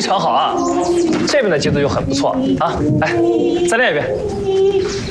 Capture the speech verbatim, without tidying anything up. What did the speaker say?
常好啊。这边的节奏就很不错啊，来，再练一遍。